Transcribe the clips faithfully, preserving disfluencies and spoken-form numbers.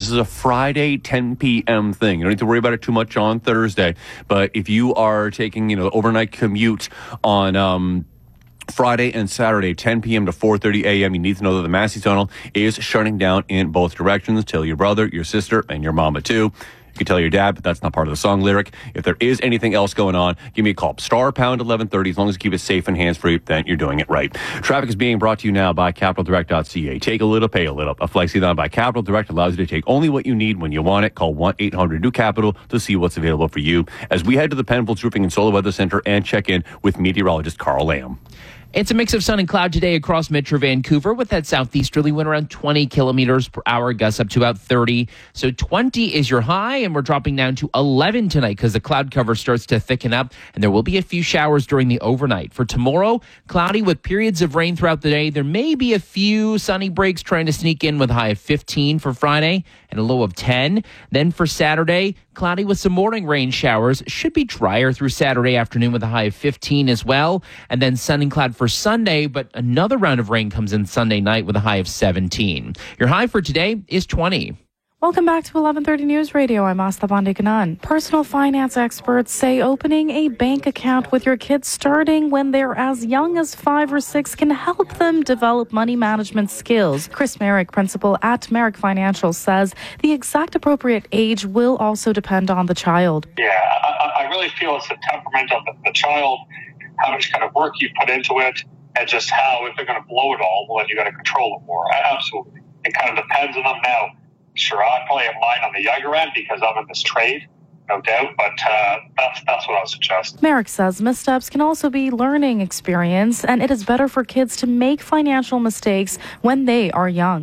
is a Friday ten p.m. thing. You don't need to worry about it too much on Thursday. But if you are taking, you know, overnight commute on um, Friday and Saturday, ten p.m. to four thirty a.m., you need to know that the Massey Tunnel is shutting down in both directions. Tell your brother, your sister, and your mama, too. You can tell your dad, but that's not part of the song lyric. If there is anything else going on, give me a call. Star pound eleven thirty. As long as you keep it safe and hands-free, then you're doing it right. Traffic is being brought to you now by capital direct dot c a. Take a little, pay a little. A Flexi-Thon by Capital Direct allows you to take only what you need when you want it. Call one eight hundred new capital to see what's available for you. As we head to the Penfolds Roofing and Solar Weather Center and check in with meteorologist Carl Lamb. It's a mix of sun and cloud today across Metro Vancouver with that southeasterly wind around twenty kilometers per hour, gusts up to about thirty. So twenty is your high, and we're dropping down to eleven tonight because the cloud cover starts to thicken up, and there will be a few showers during the overnight. For tomorrow, cloudy with periods of rain throughout the day. There may be a few sunny breaks trying to sneak in with a high of fifteen for Friday and a low of ten. Then for Saturday, cloudy with some morning rain showers. Should be drier through Saturday afternoon with a high of fifteen as well. And then sun and cloud for Sunday, but another round of rain comes in Sunday night with a high of seventeen. Your high for today is twenty. Welcome back to eleven thirty News Radio. I'm Asta Bandikanan. Personal finance experts say opening a bank account with your kids starting when they're as young as five or six can help them develop money management skills. Chris Merrick, principal at Merrick Financial, says the exact appropriate age will also depend on the child. Yeah, I, I really feel it's the temperament of the, the child, how much kind of work you put into it, and just how, if they're going to blow it all, well, then you got to control it more. Absolutely. It kind of depends on them now. Sure, I probably have mine on the younger end because I'm in this trade, no doubt, but uh, that's that's what I would suggest. Merrick says missteps can also be learning experience, and it is better for kids to make financial mistakes when they are young.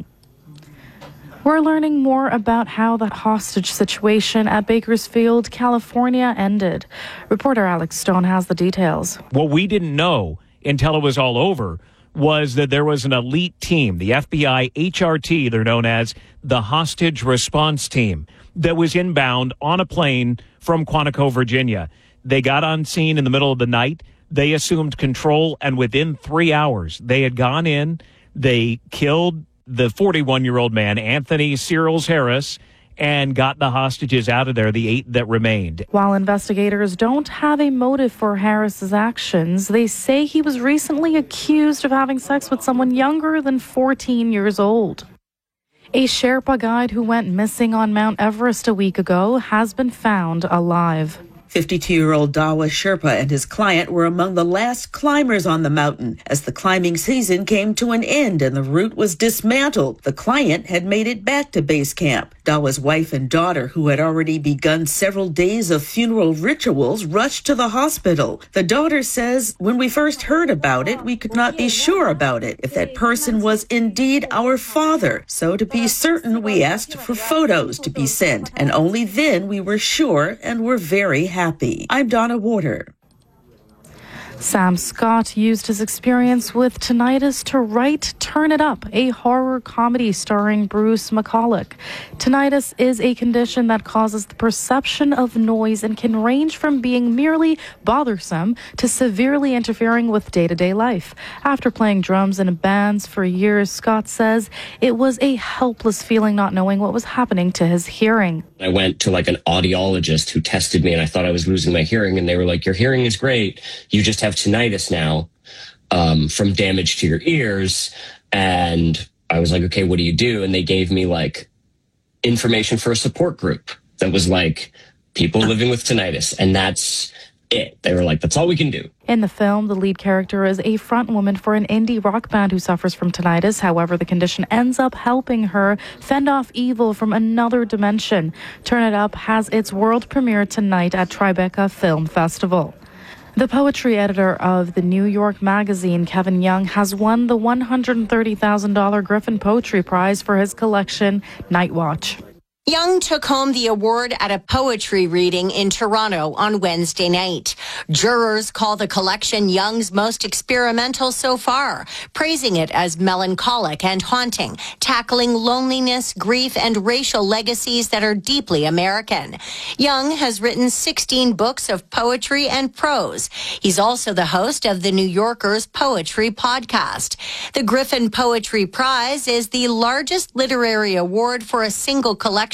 We're learning more about how the hostage situation at Bakersfield, California ended. Reporter Alex Stone has the details. What we didn't know until it was all over was that there was an elite team, the F B I H R T, they're known as the Hostage Response Team, that was inbound on a plane from Quantico, Virginia. They got on scene in the middle of the night. They assumed control, and within three hours, they had gone in. They killed the forty-one-year-old man, Anthony Searles Harris, and got the hostages out of there, the eight that remained. While investigators don't have a motive for Harris's actions, they say he was recently accused of having sex with someone younger than fourteen years old. A Sherpa guide who went missing on Mount Everest a week ago has been found alive. fifty-two-year-old Dawa Sherpa and his client were among the last climbers on the mountain as the climbing season came to an end and the route was dismantled. The client had made it back to base camp. Dawa's wife and daughter, who had already begun several days of funeral rituals, rushed to the hospital. The daughter says, "When we first heard about it, we could not be sure about it, if that person was indeed our father. So to be certain, we asked for photos to be sent, and only then we were sure and were very happy." I'm Donna Warder. Sam Scott used his experience with tinnitus to write Turn It Up, a horror comedy starring Bruce McCulloch. Tinnitus is a condition that causes the perception of noise and can range from being merely bothersome to severely interfering with day-to-day life. After playing drums in bands for years, Scott says it was a helpless feeling not knowing what was happening to his hearing. I went to like an audiologist who tested me and I thought I was losing my hearing, and they were like, "Your hearing is great. You just have tinnitus now um, from damage to your ears." And I was like, "Okay, what do you do?" And they gave me like information for a support group that was like people living with tinnitus. And that's it. They were like, "That's all we can do." In the film, the lead character is a front woman for an indie rock band who suffers from tinnitus. However, the condition ends up helping her fend off evil from another dimension. Turn It Up has its world premiere tonight at Tribeca Film Festival. The poetry editor of the New York Magazine, Kevin Young, has won the one hundred thirty thousand dollars Griffin Poetry Prize for his collection, Night Watch. Young took home the award at a poetry reading in Toronto on Wednesday night. Jurors call the collection Young's most experimental so far, praising it as melancholic and haunting, tackling loneliness, grief, and racial legacies that are deeply American. Young has written sixteen books of poetry and prose. He's also the host of the New Yorker's Poetry Podcast. The Griffin Poetry Prize is the largest literary award for a single collection